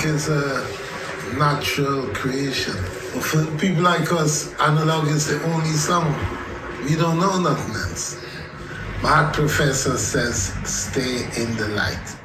think it's a natural creation. For people like us, analog is the only sound. We don't know nothing else. My professor says, stay in the light.